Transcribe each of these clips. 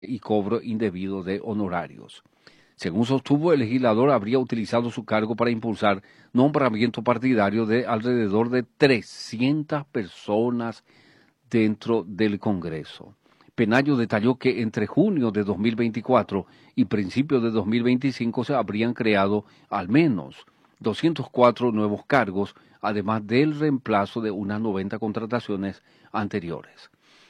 y cobro indebido de honorarios. Según sostuvo, el legislador habría utilizado su cargo para impulsar nombramiento partidario de alrededor de 300 personas dentro del Congreso. Penayo detalló que entre junio de 2024 y principios de 2025 se habrían creado al menos 204 nuevos cargos, además del reemplazo de unas 90 contrataciones anteriores.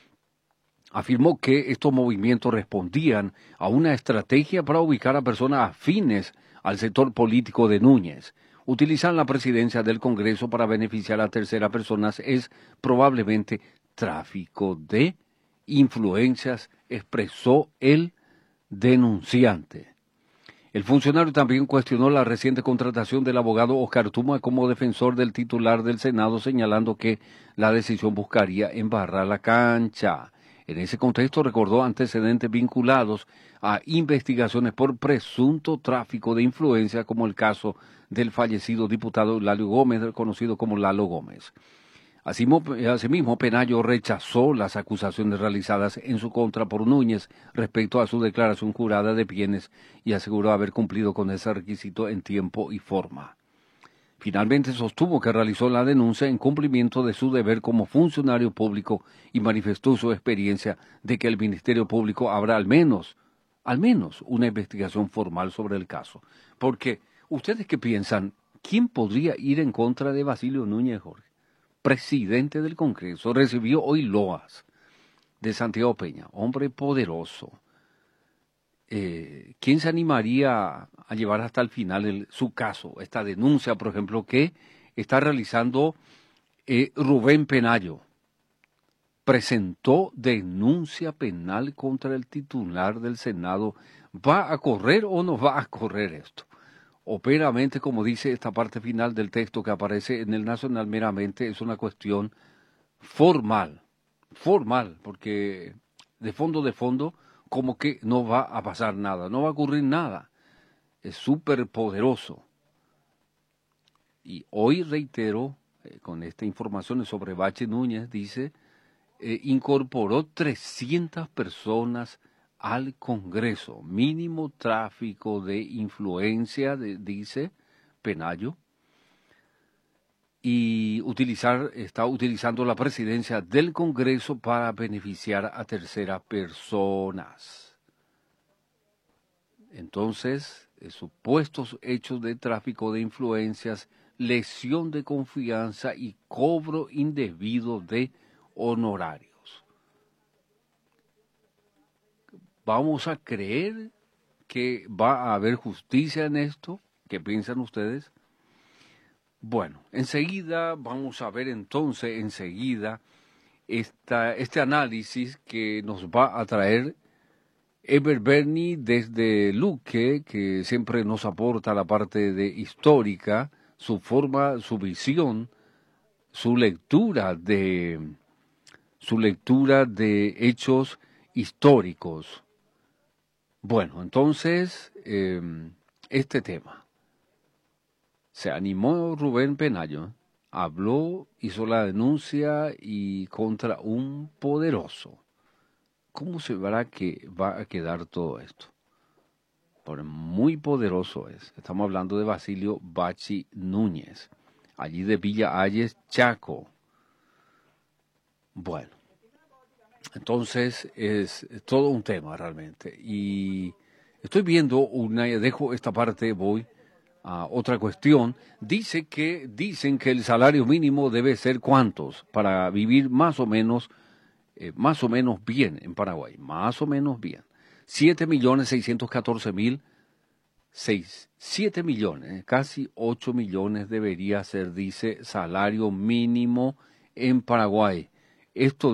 Afirmó que estos movimientos respondían a una estrategia para ubicar a personas afines al sector político de Núñez. Utilizar la presidencia del Congreso para beneficiar a terceras personas es probablemente tráfico de influencias, expresó el denunciante. El funcionario también cuestionó la reciente contratación del abogado Oscar Tuma como defensor del titular del Senado, señalando que la decisión buscaría embarrar la cancha. En ese contexto recordó antecedentes vinculados a investigaciones por presunto tráfico de influencia, como el caso del fallecido diputado Lalo Gómez, conocido como Lalo Gómez. Asimismo, Penayo rechazó las acusaciones realizadas en su contra por Núñez respecto a su declaración jurada de bienes y aseguró haber cumplido con ese requisito en tiempo y forma. Finalmente sostuvo que realizó la denuncia en cumplimiento de su deber como funcionario público y manifestó su experiencia de que el Ministerio Público habrá al menos una investigación formal sobre el caso. Porque, ¿ustedes qué piensan? ¿Quién podría ir en contra de Basilio Núñez, Jorge? Presidente del Congreso, recibió hoy loas de Santiago Peña, hombre poderoso. ¿Quién se animaría a llevar hasta el final su caso, esta denuncia, por ejemplo, que está realizando Rubén Penayo? Presentó denuncia penal contra el titular del Senado. ¿Va a correr o no va a correr esto? Operamente, como dice esta parte final del texto que aparece en el Nacional, meramente es una cuestión formal, porque de fondo, como que no va a pasar nada, no va a ocurrir nada. Es súper poderoso. Y hoy reitero, con esta información sobre Bache Núñez, dice, incorporó 300 personas al Congreso, mínimo tráfico de influencia, dice Penayo, y está utilizando la presidencia del Congreso para beneficiar a terceras personas. Entonces, supuestos hechos de tráfico de influencias, lesión de confianza y cobro indebido de honorarios. ¿Vamos a creer que va a haber justicia en esto? ¿Qué piensan ustedes? Bueno, enseguida vamos a ver este análisis que nos va a traer Eber Berni desde Luque, que siempre nos aporta la parte de histórica, su forma, su visión, su lectura de hechos históricos. Bueno, entonces, este tema. Se animó Rubén Penayo, habló, hizo la denuncia y contra un poderoso. ¿Cómo se verá que va a quedar todo esto? Porque muy poderoso es. Estamos hablando de Basilio Bachi Núñez, allí de Villa Ayes, Chaco. Bueno, entonces es todo un tema realmente. Y estoy viendo dejo esta parte, voy a otra cuestión. Dicen que el salario mínimo debe ser ¿cuántos? Para vivir más o menos bien en Paraguay, más o menos bien. 7.614.000, 7 millones, casi 8 millones debería ser, dice, salario mínimo en Paraguay. Esto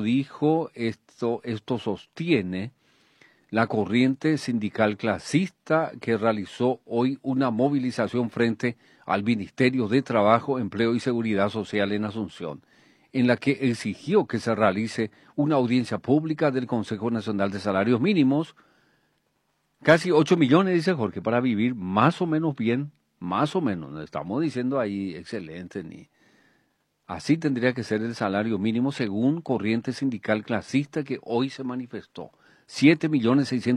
sostiene la corriente sindical clasista que realizó hoy una movilización frente al Ministerio de Trabajo, Empleo y Seguridad Social en Asunción, en la que exigió que se realice una audiencia pública del Consejo Nacional de Salarios Mínimos. Casi 8 millones, dice Jorge, para vivir más o menos bien, más o menos, no estamos diciendo ahí excelente ni... Así tendría que ser el salario mínimo según corriente sindical clasista que hoy se manifestó. 7.600.000